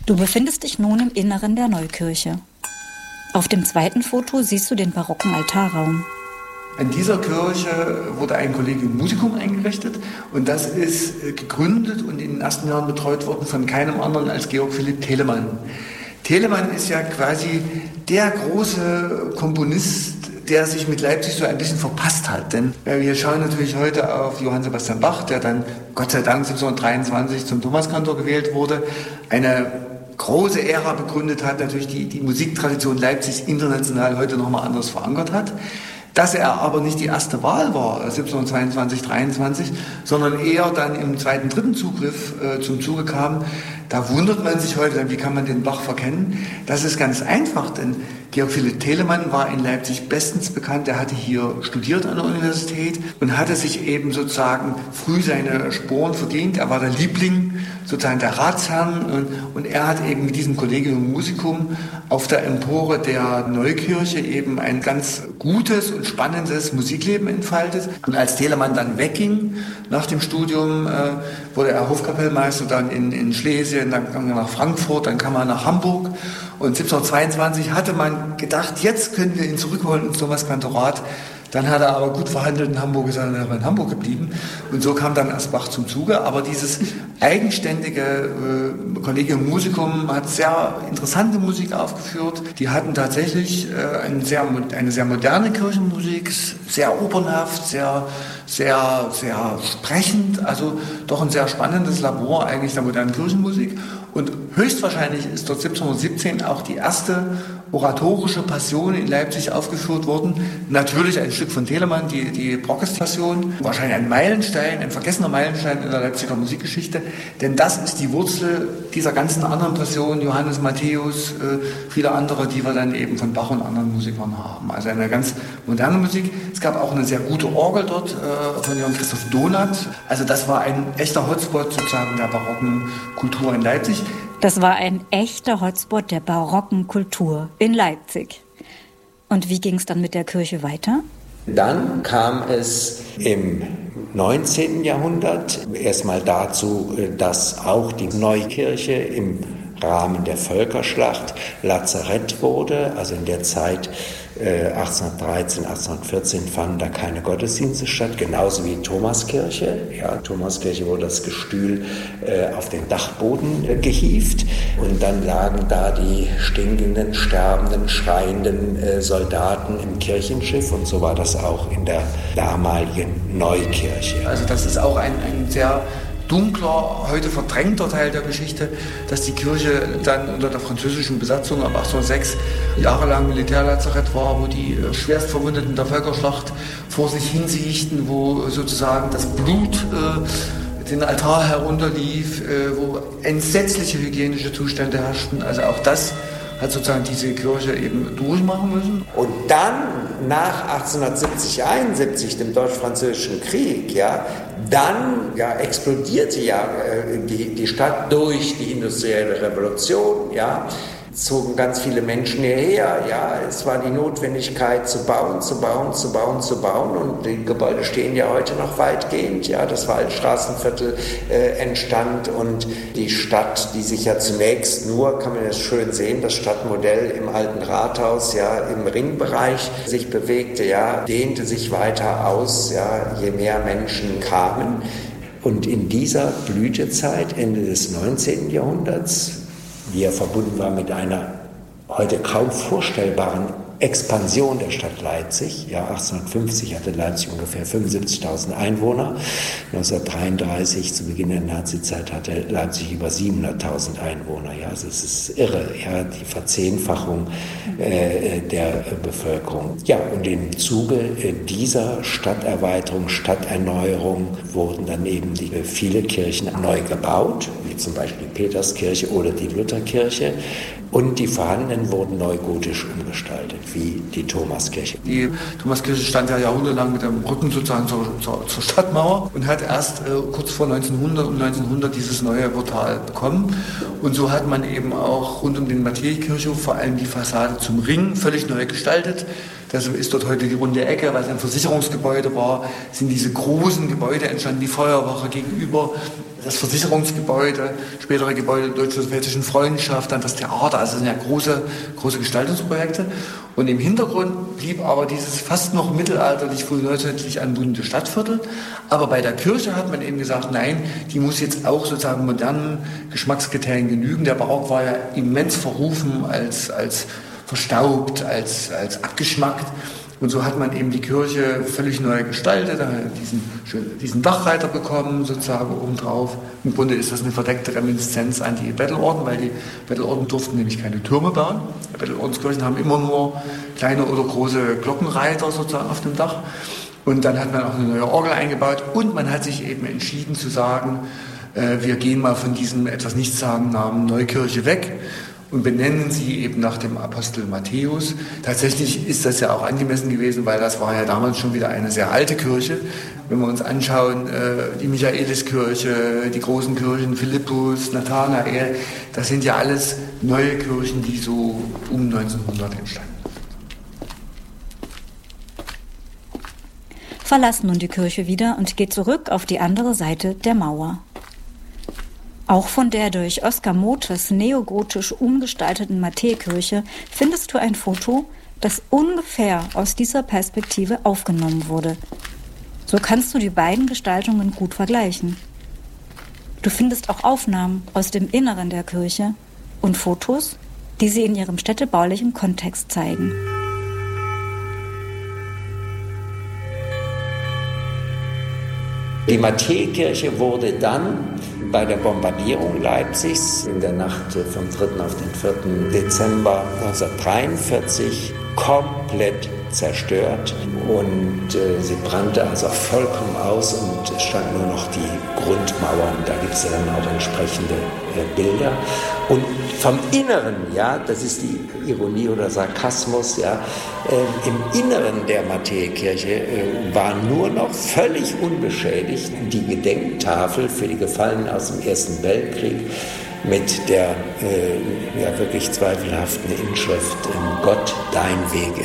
Du befindest dich nun im Inneren der Neukirche. Auf dem zweiten Foto siehst du den barocken Altarraum. In dieser Kirche wurde ein Collegium Musicum eingerichtet und das ist gegründet und in den ersten Jahren betreut worden von keinem anderen als Georg Philipp Telemann. Telemann ist ja quasi der große Komponist, der sich mit Leipzig so ein bisschen verpasst hat. Denn wir schauen natürlich heute auf Johann Sebastian Bach, der dann Gott sei Dank 1723 zum Thomaskantor gewählt wurde, eine große Ära begründet hat, natürlich die Musiktradition Leipzigs international heute nochmal anders verankert hat. Dass er aber nicht die erste Wahl war, 1722, 23, sondern eher dann im zweiten, dritten Zugriff zum Zuge kam, da wundert man sich heute dann, wie kann man den Bach verkennen? Das ist ganz einfach, denn Georg Philipp Telemann war in Leipzig bestens bekannt. Er hatte hier studiert an der Universität und hatte sich eben sozusagen früh seine Sporen verdient. Er war der Liebling sozusagen der Ratsherren und er hat eben mit diesem Collegium Musicum auf der Empore der Neukirche eben ein ganz gutes und spannendes Musikleben entfaltet. Und als Telemann dann wegging nach dem Studium, wurde er Hofkapellmeister dann in Schlesien, dann kam er nach Frankfurt, dann kam er nach Hamburg. Und 1722 hatte man gedacht, jetzt können wir ihn zurückholen ins Thomaskantorat. Dann hat er aber gut verhandelt in Hamburg, ist er in Hamburg geblieben. Und so kam dann erst Bach zum Zuge. Aber dieses eigenständige Collegium Musicum hat sehr interessante Musik aufgeführt. Die hatten tatsächlich eine sehr moderne Kirchenmusik, sehr opernhaft, sehr sprechend. Also doch ein sehr spannendes Labor eigentlich der modernen Kirchenmusik. Und höchstwahrscheinlich ist dort 1717 auch die erste oratorische Passion in Leipzig aufgeführt worden. Natürlich ein Stück von Telemann, die Brockes-Passion. Wahrscheinlich ein Meilenstein, ein vergessener Meilenstein in der Leipziger Musikgeschichte. Denn das ist die Wurzel dieser ganzen anderen Passionen, Johannes Matthäus, viele andere, die wir dann eben von Bach und anderen Musikern haben. Also eine ganz moderne Musik. Es gab auch eine sehr gute Orgel dort von Johann Christoph Donath. Also das war ein echter Hotspot sozusagen der barocken Kultur in Leipzig. Das war ein echter Hotspot der barocken Kultur in Leipzig. Und wie ging es dann mit der Kirche weiter? Dann kam es im 19. Jahrhundert erstmal dazu, dass auch die Neukirche im Rahmen der Völkerschlacht Lazarett wurde. Also in der Zeit 1813, 1814 fanden da keine Gottesdienste statt, genauso wie Thomaskirche. Ja, Thomaskirche wurde das Gestühl auf den Dachboden gehievt und dann lagen da die stinkenden, sterbenden, schreienden Soldaten im Kirchenschiff und so war das auch in der damaligen Neukirche. Also das ist auch ein sehr dunkler, heute verdrängter Teil der Geschichte, dass die Kirche dann unter der französischen Besatzung ab 1806 jahrelang Militärlazarett war, wo die Schwerstverwundeten der Völkerschlacht vor sich hinsiechten, wo sozusagen das Blut den Altar herunterlief, wo entsetzliche hygienische Zustände herrschten. Also auch das hat sozusagen diese Kirche eben durchmachen müssen. Und dann, nach 1870, 71, dem Deutsch-Französischen Krieg, dann explodierte die Stadt durch die industrielle Revolution, zogen ganz viele Menschen hierher, es war die Notwendigkeit zu bauen und die Gebäude stehen ja heute noch weitgehend, das Waldstraßenviertel entstand und die Stadt, die sich ja zunächst nur, kann man jetzt schön sehen, das Stadtmodell im alten Rathaus, im Ringbereich sich bewegte, dehnte sich weiter aus, je mehr Menschen kamen. Und in dieser Blütezeit, Ende des 19. Jahrhunderts, die ja verbunden war mit einer heute kaum vorstellbaren Expansion der Stadt Leipzig. 1850 hatte Leipzig ungefähr 75.000 Einwohner. 1933, zu Beginn der Nazizeit, hatte Leipzig über 700.000 Einwohner. Also es ist irre, die Verzehnfachung der Bevölkerung. Und im Zuge dieser Stadterweiterung, Stadterneuerung wurden dann eben viele Kirchen neu gebaut, wie zum Beispiel die Peterskirche oder die Lutherkirche. Und die vorhandenen wurden neugotisch umgestaltet, wie die Thomaskirche. Die Thomaskirche stand ja jahrhundertelang mit dem Rücken sozusagen zur Stadtmauer und hat erst kurz vor 1900 dieses neue Portal bekommen. Und so hat man eben auch rund um den Matthäikirchhof vor allem die Fassade zum Ring völlig neu gestaltet. Deshalb ist dort heute die runde Ecke, weil es ein Versicherungsgebäude war, sind diese großen Gebäude entstanden, die Feuerwache gegenüber. das Versicherungsgebäude, spätere Gebäude der Deutsch-Sowjetischen Freundschaft, dann das Theater, also das sind ja große Gestaltungsprojekte. Und im Hintergrund blieb aber dieses fast noch mittelalterlich, frühneuzeitlich anmutende Stadtviertel. Aber bei der Kirche hat man eben gesagt, nein, die muss jetzt auch sozusagen modernen Geschmackskriterien genügen. Der Barock war ja immens verrufen als verstaubt, als abgeschmackt. Und so hat man eben die Kirche völlig neu gestaltet, diesen Dachreiter bekommen, sozusagen obendrauf. Im Grunde ist das eine verdeckte Reminiszenz an die Bettelorden, weil die Bettelorden durften nämlich keine Türme bauen. Die Bettelordenskirchen haben immer nur kleine oder große Glockenreiter sozusagen auf dem Dach. Und dann hat man auch eine neue Orgel eingebaut und man hat sich eben entschieden zu sagen, wir gehen mal von diesem etwas nichtssagenden Namen Neukirche weg und benennen sie eben nach dem Apostel Matthäus. Tatsächlich ist das ja auch angemessen gewesen, weil das war ja damals schon wieder eine sehr alte Kirche. Wenn wir uns anschauen, die Michaeliskirche, die großen Kirchen, Philippus, Nathanael, das sind ja alles neue Kirchen, die so um 1900 entstanden. Verlasst nun die Kirche wieder und geht zurück auf die andere Seite der Mauer. Auch von der durch Oskar Motes neogotisch umgestalteten Matthäikirche findest du ein Foto, das ungefähr aus dieser Perspektive aufgenommen wurde. So kannst du die beiden Gestaltungen gut vergleichen. Du findest auch Aufnahmen aus dem Inneren der Kirche und Fotos, die sie in ihrem städtebaulichen Kontext zeigen. Die Matthäikirche wurde dann bei der Bombardierung Leipzigs in der Nacht vom 3. auf den 4. Dezember 1943 komplett zerstört und sie brannte also vollkommen aus und es stand nur noch die Grundmauern. Da gibt es ja dann auch entsprechende Bilder. Und vom Inneren, ja, das ist die Ironie oder Sarkasmus, ja, im Inneren der Matthäikirche war nur noch völlig unbeschädigt die Gedenktafel für die Gefallenen aus dem Ersten Weltkrieg mit der wirklich zweifelhaften Inschrift: Gott, dein Weg